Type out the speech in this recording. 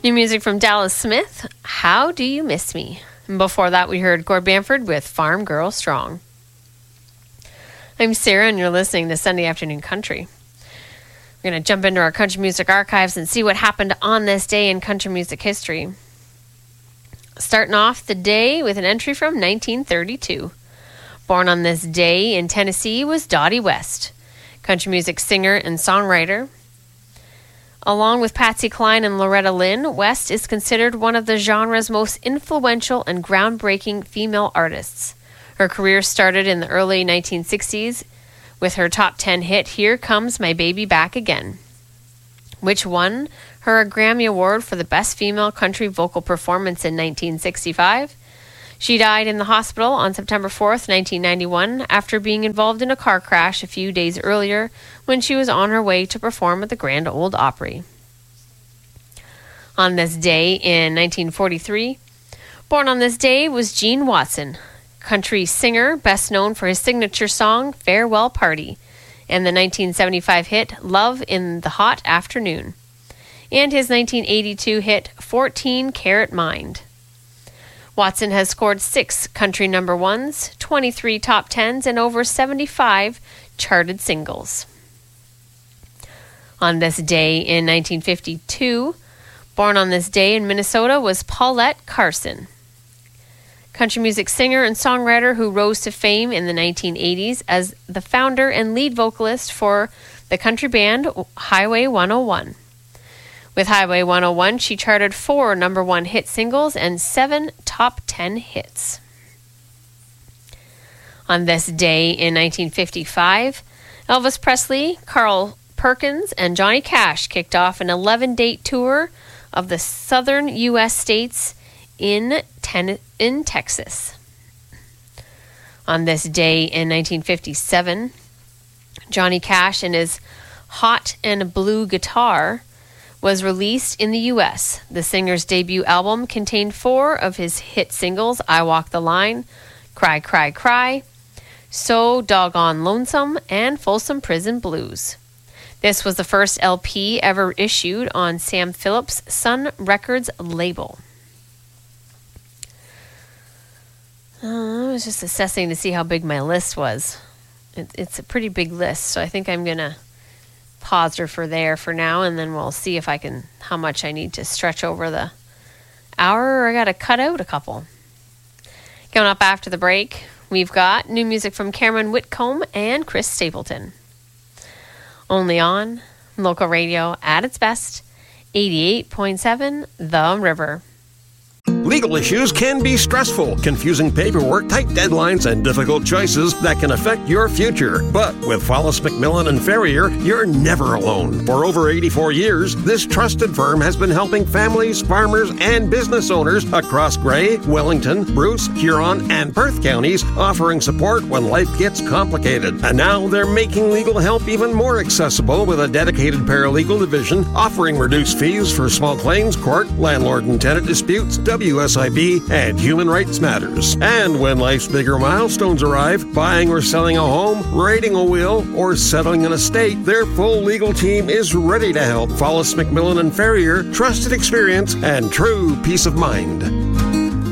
New music from Dallas Smith, How Do You Miss Me? And before that, we heard Gord Bamford with Farm Girl Strong. I'm Sarah, and you're listening to Sunday Afternoon Country. We're going to jump into our country music archives and see what happened on this day in country music history. Starting off the day with an entry from 1932. Born on this day in Tennessee was Dottie West, country music singer and songwriter. Along with Patsy Cline and Loretta Lynn, West is considered one of the genre's most influential and groundbreaking female artists. Her career started in the early 1960s with her top 10 hit, Here Comes My Baby Back Again, which won her a Grammy Award for the Best Female Country Vocal Performance in 1965. She died in the hospital on September 4th, 1991, after being involved in a car crash a few days earlier when she was on her way to perform at the Grand Ole Opry. On this day in 1943, born on this day was Gene Watson, country singer best known for his signature song, Farewell Party, and the 1975 hit, Love in the Hot Afternoon, and his 1982 hit, 14 Karat Mind. Watson has scored 6 country number ones, 23 top 10s, and over 75 charted singles. On this day in 1952, born on this day in Minnesota was Paulette Carson, country music singer and songwriter who rose to fame in the 1980s as the founder and lead vocalist for the country band Highway 101. With Highway 101, she charted 4 number 1 hit singles and 7 top 10 hits. On this day in 1955, Elvis Presley, Carl Perkins, and Johnny Cash kicked off an 11-date tour of the southern U.S. states in Texas. On this day in 1957, Johnny Cash and his Hot and Blue Guitar was released in the U.S. The singer's debut album contained 4 of his hit singles, I Walk the Line, Cry, Cry, Cry, So Doggone Lonesome, and Folsom Prison Blues. This was the first LP ever issued on Sam Phillips' Sun Records label. I was just assessing to see how big my list was. It's a pretty big list, so I think I'm going to pause her for there for now, and then we'll see if how much I need to stretch over the hour, or I got to cut out a couple. Coming up after the break, we've got new music from Cameron Whitcomb and Chris Stapleton. Only on local radio at its best, 88.7 The River. Legal issues can be stressful, confusing paperwork, tight deadlines, and difficult choices that can affect your future. But with Follis McMillan and Ferrier, you're never alone. For over 84 years, this trusted firm has been helping families, farmers, and business owners across Grey, Wellington, Bruce, Huron, and Perth counties, offering support when life gets complicated. And now they're making legal help even more accessible with a dedicated paralegal division, offering reduced fees for small claims court, landlord and tenant disputes, WSIB, and human rights matters. And when life's bigger milestones arrive, buying or selling a home, writing a will, or settling an estate, their full legal team is ready to help. Follis McMillan and Ferrier, trusted experience and true peace of mind.